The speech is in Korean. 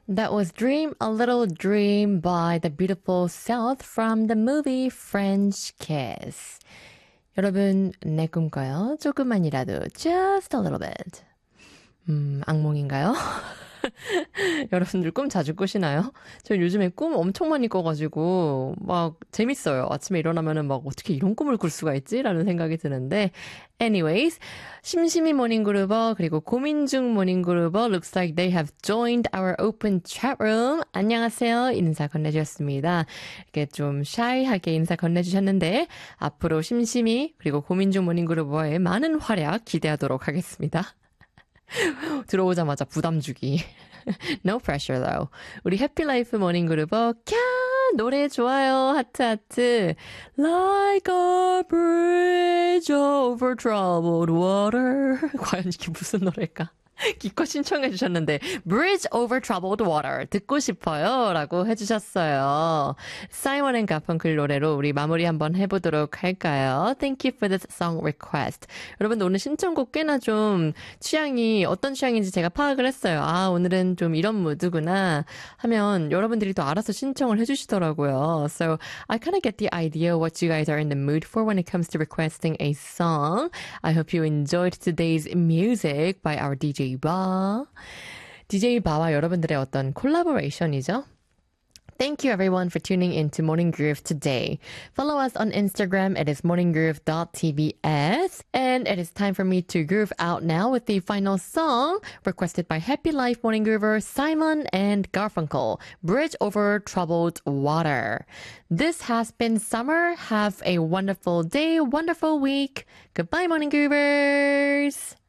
That was Dream a Little Dream by The Beautiful South from the movie French Kiss. 여러분, 내 꿈꿔요. 조금만이라도, just a little bit. 악몽인가요? 여러분들 꿈 자주 꾸시나요? 저 요즘에 꿈 엄청 많이 꿔가지고 막 재밌어요. 아침에 일어나면은 막 어떻게 이런 꿈을 꿀 수가 있지? 라는 생각이 드는데 anyways, 심심이 모닝그루버 그리고 고민 중 모닝그루버 looks like they have joined our open chat room. 안녕하세요. 인사 건네주셨습니다. 이렇게 좀 샤이하게 인사 건네주셨는데 앞으로 심심이 그리고 고민 중 모닝그루버의 많은 활약 기대하도록 하겠습니다. 들어오자마자 부담 주기. No pressure though. 우리 해피라이프 모닝그룹어 캬 노래 좋아요. 하트 하트. Like a bridge over troubled water. 과연 이게 무슨 노래일까? 기껏 신청해 주셨는데 Bridge over troubled water 듣고 싶어요 라고 해주셨어요. 사이먼 앤 가펑클 노래로 우리 마무리 한번 해보도록 할까요? Thank you for this song request. 여러분들 오늘 신청곡 꽤나 좀 취향이 어떤 취향인지 제가 파악을 했어요. 아 오늘은 좀 이런 무드구나 하면 여러분들이 또 알아서 신청을 해주시더라고요. So I kind of get the idea what you guys are in the mood for when it comes to requesting a song. I hope you enjoyed today's music by our DJ 바. DJ 바와 여러분들의 어떤 콜라보레이션이죠. Thank you everyone for tuning in to Morning Groove today. Follow us on Instagram. It is morninggroove.tbs. And it is time for me to groove out now with the final song requested by Happy Life Morning Groover Simon and Garfunkel, Bridge Over Troubled Water. This has been Summer. Have a wonderful day, wonderful week. Goodbye, Morning Groovers.